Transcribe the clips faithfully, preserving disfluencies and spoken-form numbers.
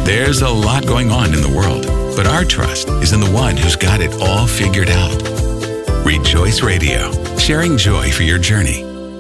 There's a lot going on in the world, but our trust is in the one who's got it all figured out. Rejoice Radio, sharing joy for your journey.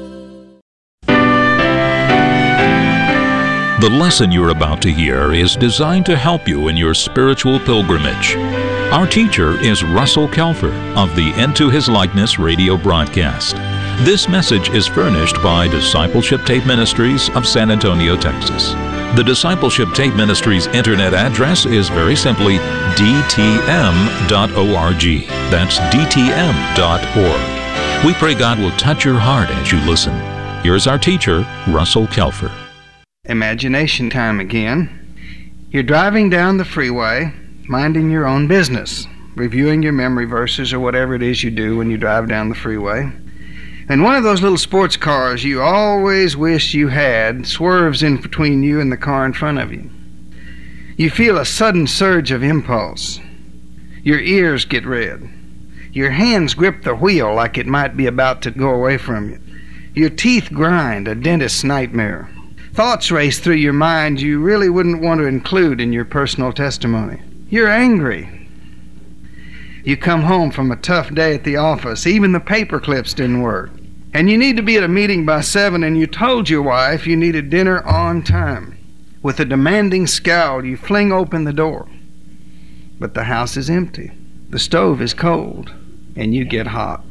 The lesson you're about to hear is designed to help you in your spiritual pilgrimage. Our teacher is Russell Kelfer of the Into His Likeness radio broadcast. This message is furnished by Discipleship Tape Ministries of San Antonio, Texas. The Discipleship Tape Ministries internet address is very simply d t m dot org. That's d t m dot org. We pray God will touch your heart as you listen. Here's our teacher, Russell Kelfer. Imagination time again. You're driving down the freeway, minding your own business, reviewing your memory verses or whatever it is you do when you drive down the freeway. And one of those little sports cars you always wish you had swerves in between you and the car in front of you. You feel a sudden surge of impulse. Your ears get red. Your hands grip the wheel like it might be about to go away from you. Your teeth grind, a dentist's nightmare. Thoughts race through your mind you really wouldn't want to include in your personal testimony. You're angry. You come home from a tough day at the office. Even the paper clips didn't work. And you need to be at a meeting by seven, and you told your wife you needed dinner on time. With a demanding scowl, you fling open the door. But the house is empty. The stove is cold, and you get hot.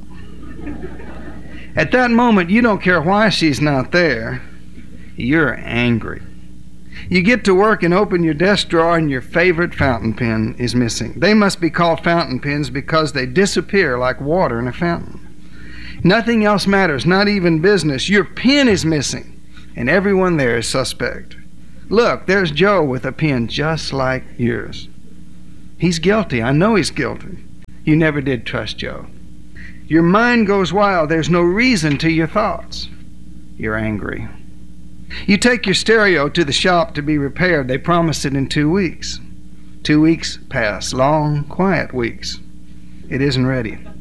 At that moment, you don't care why she's not there. You're angry. You get to work and open your desk drawer and your favorite fountain pen is missing. They must be called fountain pens because they disappear like water in a fountain. Nothing else matters, not even business. Your pen is missing, and everyone there is suspect. Look, there's Joe with a pen just like yours. He's guilty. I know he's guilty. You never did trust Joe. Your mind goes wild. There's no reason to your thoughts. You're angry. You take your stereo to the shop to be repaired. They promised it in two weeks. Two weeks pass, long, quiet weeks. It isn't ready.